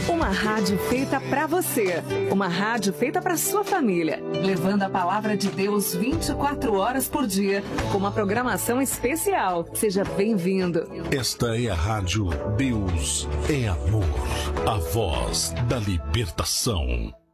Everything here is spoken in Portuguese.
Uma rádio feita pra você. Uma rádio feita pra sua família. Levando a palavra de Deus 24 horas por dia, com uma programação especial. Seja bem-vindo. Esta é a Rádio Deus é Amor. A voz da libertação.